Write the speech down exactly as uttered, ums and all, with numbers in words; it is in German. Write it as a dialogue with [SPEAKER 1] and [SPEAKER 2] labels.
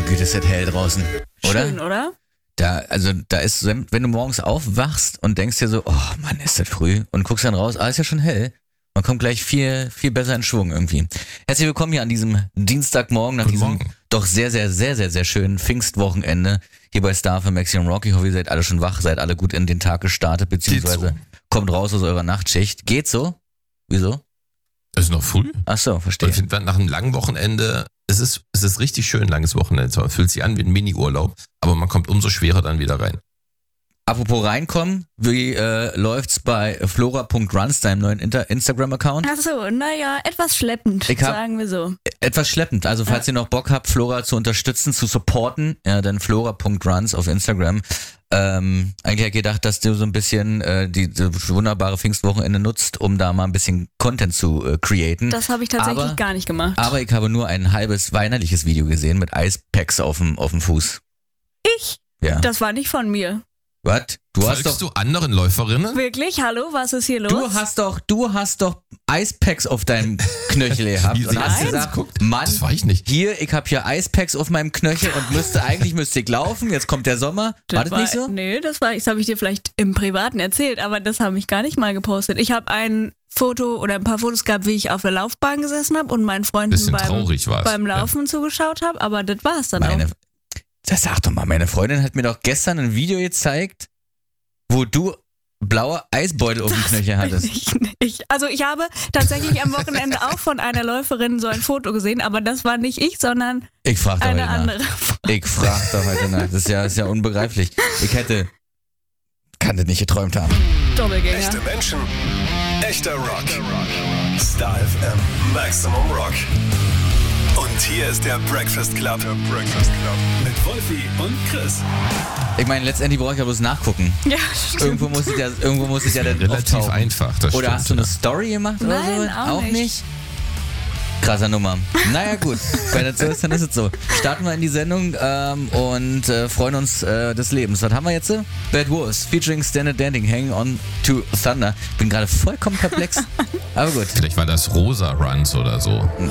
[SPEAKER 1] Güte, ist das hell draußen, oder?
[SPEAKER 2] Schön, oder?
[SPEAKER 1] Da, also da ist, wenn du morgens aufwachst und denkst dir so, oh Mann, ist das früh und guckst dann raus, ah, ist ja schon hell. Man kommt gleich viel, viel besser in Schwung irgendwie. Herzlich willkommen hier an diesem Dienstagmorgen nach
[SPEAKER 3] Guten
[SPEAKER 1] diesem
[SPEAKER 3] Morgen.
[SPEAKER 1] doch sehr, sehr, sehr, sehr, sehr schönen Pfingstwochenende hier bei Star für Maxi und Rock. Ich hoffe, ihr seid alle schon wach, seid alle gut in den Tag gestartet, beziehungsweise
[SPEAKER 3] so.
[SPEAKER 1] kommt raus aus eurer Nachtschicht. Geht so? Wieso?
[SPEAKER 3] Es ist noch früh.
[SPEAKER 1] Ach so, verstehe.
[SPEAKER 3] Ich finde, nach einem langen Wochenende, es ist, es ist richtig schön, langes Wochenende. Es fühlt sich an wie ein Mini-Urlaub, aber man kommt umso schwerer dann wieder rein.
[SPEAKER 1] Apropos reinkommen, wie äh, läuft's bei flora Punkt runs, deinem neuen Inter- Instagram-Account?
[SPEAKER 2] Ach so, naja, etwas schleppend,
[SPEAKER 1] Ich hab-
[SPEAKER 2] sagen wir so.
[SPEAKER 1] Etwas schleppend, also falls ihr noch Bock habt, Flora zu unterstützen, zu supporten, ja, dann flora Punkt runs auf Instagram. Ähm, eigentlich habe ich gedacht, dass du so ein bisschen äh, die, die wunderbare Pfingstwochenende nutzt, um da mal ein bisschen Content zu äh, createn.
[SPEAKER 2] Das habe ich tatsächlich
[SPEAKER 1] aber,
[SPEAKER 2] gar nicht gemacht.
[SPEAKER 1] Aber ich habe nur ein halbes weinerliches Video gesehen mit Eispacks auf dem, auf dem Fuß.
[SPEAKER 2] Ich?
[SPEAKER 1] Ja.
[SPEAKER 2] Das war nicht von mir.
[SPEAKER 1] Was? Du hast
[SPEAKER 3] Folgst
[SPEAKER 1] doch,
[SPEAKER 3] du anderen Läuferinnen?
[SPEAKER 2] Wirklich? Hallo, was ist hier los?
[SPEAKER 1] du hast doch, du hast doch Eispacks auf deinem Knöchel gehabt
[SPEAKER 3] Wie
[SPEAKER 1] und
[SPEAKER 3] sie
[SPEAKER 1] hast
[SPEAKER 3] das
[SPEAKER 1] gesagt,
[SPEAKER 3] guckt?
[SPEAKER 1] Mann,
[SPEAKER 3] Das war ich nicht.
[SPEAKER 1] hier, ich habe hier Eispacks auf meinem Knöchel und müsste eigentlich müsste ich laufen. Jetzt kommt der Sommer. War das nicht so?
[SPEAKER 2] Nee, das war, das habe ich dir vielleicht im Privaten erzählt, aber das habe ich gar nicht mal gepostet. Ich habe ein Foto oder ein paar Fotos gehabt, wie ich auf der Laufbahn gesessen habe und meinen Freunden
[SPEAKER 3] Bisschen
[SPEAKER 2] beim,
[SPEAKER 3] traurig war's.
[SPEAKER 2] beim Laufen zugeschaut habe, aber das war es dann
[SPEAKER 1] Meine,
[SPEAKER 2] auch.
[SPEAKER 1] das sag doch mal, meine Freundin hat mir doch gestern ein Video gezeigt, wo du blaue Eisbeutel auf dem Knöchel hattest.
[SPEAKER 2] Ich nicht. Also ich habe tatsächlich am Wochenende auch von einer Läuferin so ein Foto gesehen, aber das war nicht ich, sondern
[SPEAKER 1] Ich frag doch heute
[SPEAKER 2] eine
[SPEAKER 1] nach.
[SPEAKER 2] andere.
[SPEAKER 1] Ich frag doch heute nach. Das ist ja, ist ja unbegreiflich. Ich hätte, kann das nicht geträumt haben.
[SPEAKER 2] Doppelgänger.
[SPEAKER 4] Echte Menschen, echter Rock. Star F M, Maximum Rock. Und hier ist der Breakfast Club. Der Breakfast Club. Mit Wolfi und Chris.
[SPEAKER 1] Ich meine, letztendlich brauche ich ja bloß nachgucken.
[SPEAKER 2] Ja, stimmt.
[SPEAKER 1] Irgendwo muss es ja, irgendwo muss es ja dann
[SPEAKER 3] Relativ
[SPEAKER 1] auftauchen.
[SPEAKER 3] einfach, das
[SPEAKER 1] Oder
[SPEAKER 3] stimmt,
[SPEAKER 1] hast du eine
[SPEAKER 3] ja.
[SPEAKER 1] Story gemacht oder
[SPEAKER 2] Nein,
[SPEAKER 1] so?
[SPEAKER 2] auch nicht.
[SPEAKER 1] Krasser Nummer. Naja gut, wenn das so ist, dann ist es so. Starten wir in die Sendung ähm, und äh, freuen uns äh, des Lebens. Was haben wir jetzt? Bad Wolves featuring Standard Dancing, Hang On to Thunder. Bin gerade vollkommen perplex. Aber gut.
[SPEAKER 3] Vielleicht war das Rosa Runs oder so.